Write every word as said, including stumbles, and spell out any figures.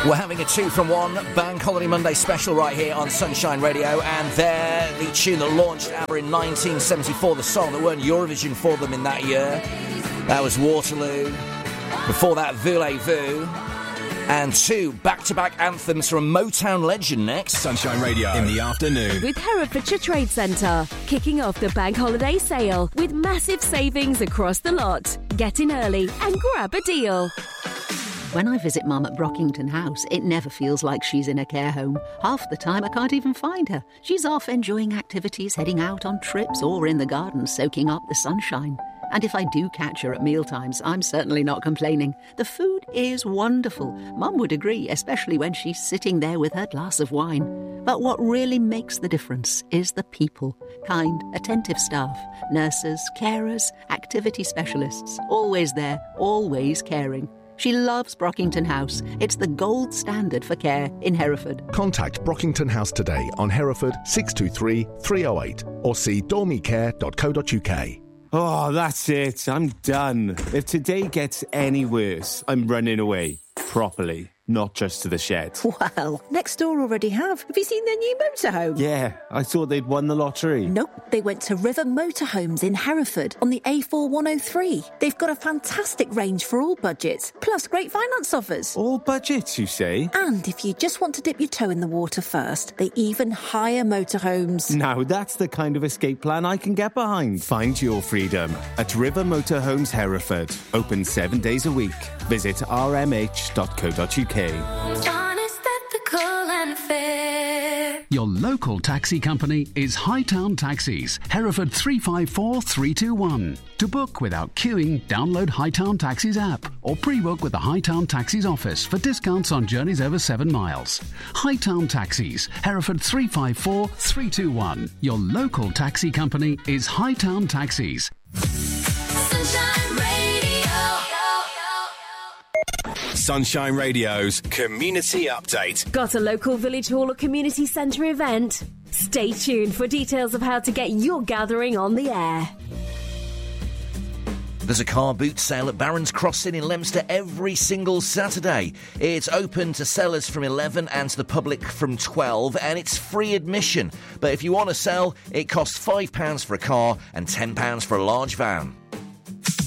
We're having a two from one Bank Holiday Monday special right here on Sunshine Radio, and they're the tune that launched ABBA in nineteen seventy-four, the song that won Eurovision for them in that year. That was Waterloo. Before that, Voulez-Vous. And two back-to-back anthems from Motown legend next. Sunshine Radio in the afternoon. With Herefordshire Trade Centre, kicking off the Bank Holiday sale with massive savings across the lot. Get in early and grab a deal. When I visit Mum at Brockington House, it never feels like she's in a care home. Half the time I can't even find her. She's off enjoying activities, heading out on trips, or in the garden soaking up the sunshine. And if I do catch her at mealtimes, I'm certainly not complaining. The food is wonderful. Mum would agree, especially when she's sitting there with her glass of wine. But what really makes the difference is the people. Kind, attentive staff, nurses, carers, activity specialists. Always there, always caring. She loves Brockington House. It's the gold standard for care in Hereford. Contact Brockington House today on Hereford six two three, three oh eight or see dormicare dot co dot uk. Oh, that's it. I'm done. If today gets any worse, I'm running away. Properly. Not just to the shed. Well, next door already have. Have you seen their new motorhome? Yeah, I thought they'd won the lottery. Nope, they went to River Motorhomes in Hereford on the A four one oh three. They've got a fantastic range for all budgets, plus great finance offers. All budgets, you say? And if you just want to dip your toe in the water first, they even hire motorhomes. Now that's the kind of escape plan I can get behind. Find your freedom at River Motorhomes Hereford. Open seven days a week. Visit r m h dot co dot uk. Honest, ethical and fair. Your local taxi company is Hightown Taxis, Hereford three five four three two one. To book without queuing, download Hightown Taxis app or pre-book with the Hightown Taxis office for discounts on journeys over seven miles. Hightown Taxis, Hereford three five four three two one. Your local taxi company is Hightown Taxis. Sunshine Radio. Sunshine Radio's Community Update. Got a local village hall or community centre event? Stay tuned for details of how to get your gathering on the air. There's a car boot sale at Barron's Crossing in Leominster every single Saturday. It's open to sellers from eleven and to the public from twelve, and it's free admission. But if you want to sell, it costs five pounds for a car and ten pounds for a large van.